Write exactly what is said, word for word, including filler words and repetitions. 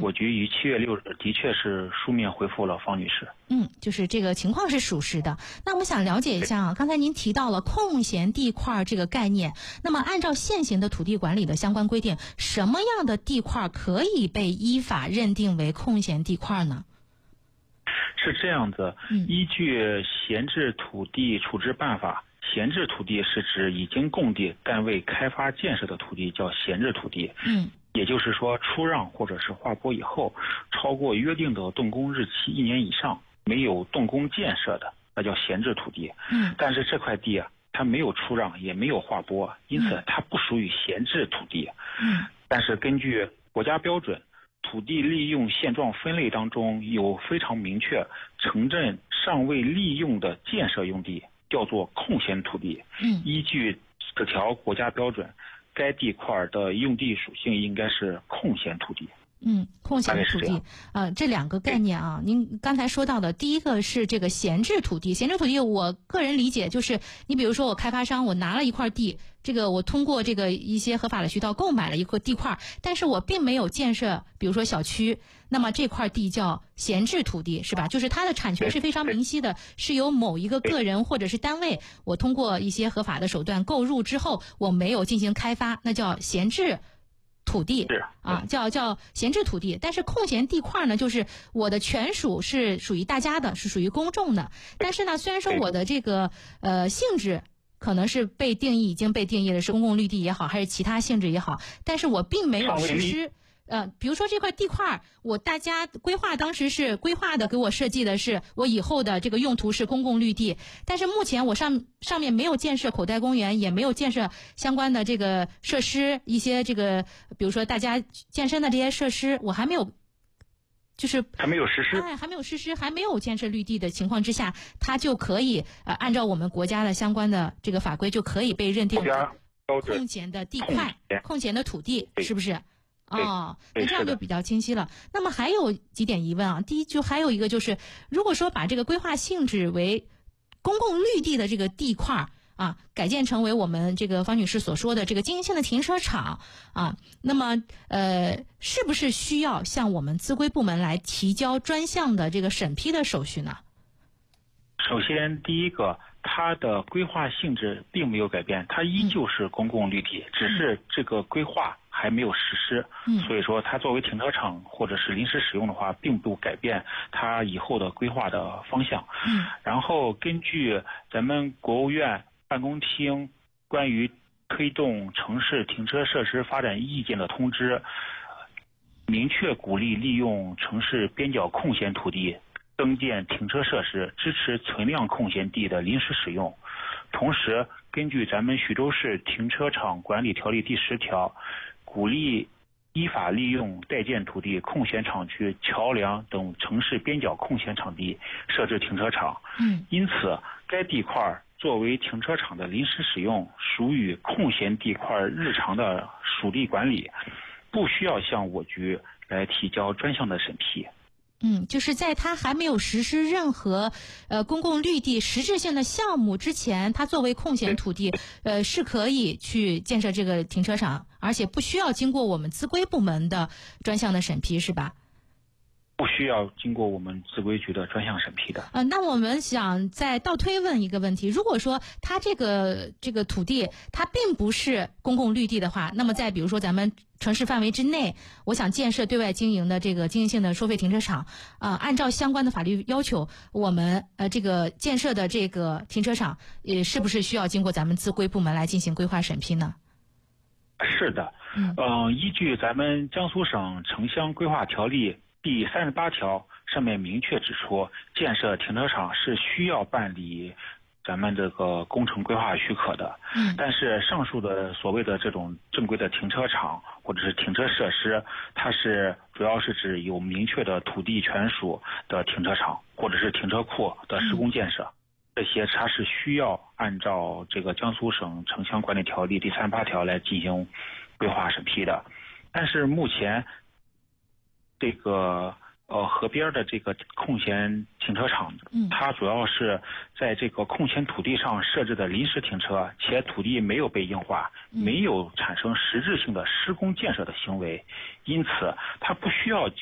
我局于七月六日的确是书面回复了方女士。 嗯，就是这个情况是属实的。那我们想了解一下啊，刚才您提到了空闲地块这个概念，那么按照现行的土地管理的相关规定，什么样的地块可以被依法认定为空闲地块呢？ 是这样子，依据闲置土地处置办法，闲置土地是指已经供地但未开发建设的土地叫闲置土地。 嗯， 也就是说，出让或者是划拨以后，超过约定的动工日期一年以上，没有动工建设的，那叫闲置土地。 嗯， 但是这块地啊，它没有出让，也没有划拨，因此它不属于闲置土地。 嗯， 但是根据国家标准，土地利用现状分类当中有非常明确，城镇尚未利用的建设用地叫做空闲土地。 嗯， 依据这条国家标准，该地块的用地属性应该是空闲土地。 嗯，空闲土地，呃，这两个概念啊，您刚才说到的，第一个是这个闲置土地。闲置土地，我个人理解就是，你比如说我开发商，我拿了一块地，这个我通过这个一些合法的渠道购买了一块地块，但是我并没有建设，比如说小区，那么这块地叫闲置土地，是吧？就是它的产权是非常明晰的，是由某一个个人或者是单位，我通过一些合法的手段购入之后，我没有进行开发，那叫闲置土地啊，叫叫闲置土地。但是空闲地块呢，就是我的权属是属于大家的，是属于公众的。但是呢，虽然说我的这个呃性质可能是被定义已经被定义了是公共绿地也好，还是其他性质也好，但是我并没有实施。呃，比如说这块地块，我大家规划当时是规划的，给我设计的是我以后的这个用途是公共绿地，但是目前我上上面没有建设口袋公园，也没有建设相关的这个设施，一些这个比如说大家健身的这些设施，我还没有，就是还没有实施， 哎，还没有实施，还没有建设绿地的情况之下，它就可以呃按照我们国家的相关的这个法规，就可以被认定为空闲的地块、空闲的土地，是不是？哦，那这样就比较清晰了。那么还有几点疑问啊。第一，就还有一个就是，如果说把这个规划性质为公共绿地的这个地块啊，改建成为我们这个方女士所说的这个经营性的停车场啊，那么呃，是不是需要向我们资规部门来提交专项的这个审批的手续呢？ 首先，第一个，它的规划性质并没有改变，它依旧是公共绿地，嗯、只是这个规划还没有实施，嗯、所以说它作为停车场或者是临时使用的话，并不改变它以后的规划的方向。嗯、然后根据咱们国务院办公厅关于推动城市停车设施发展意见的通知，明确鼓励利用城市边角空闲土地增建停车设施，支持存量空闲地的临时使用。同时，根据咱们徐州市停车场管理条例第十条，鼓励依法利用待建土地、空闲场区、桥梁等城市边角空闲场地设置停车场。嗯，因此，该地块作为停车场的临时使用，属于空闲地块日常的属地管理，不需要向我局来提交专项的审批。 嗯，就是在它还没有实施任何呃公共绿地实质性的项目之前，它作为空闲土地，呃是可以去建设这个停车场，而且不需要经过我们资规部门的专项的审批，是吧？ 不需要经过我们资规局的专项审批的。 呃，那我们想再倒推问一个问题：如果说它这个这个土地它并不是公共绿地的话，那么在比如说咱们城市范围之内，我想建设对外经营的这个经营性的收费停车场，啊、呃，按照相关的法律要求，我们呃这个建设的这个停车场，也是不是需要经过咱们资规部门来进行规划审批呢？ 是的，嗯、呃，依据咱们江苏省城乡规划条例第三十八条上面明确指出，建设停车场是需要办理咱们这个工程规划许可的。嗯，但是上述的所谓的这种正规的停车场或者是停车设施，它是主要是指有明确的土地权属的停车场或者是停车库的施工建设。嗯，这些它是需要按照这个江苏省城乡管理条例第三十八条来进行规划审批的。但是目前这个呃河边的这个空闲停车场，嗯，它主要是在这个空闲土地上设置的临时停车，且土地没有被硬化，没有产生实质性的施工建设的行为，因此它不需要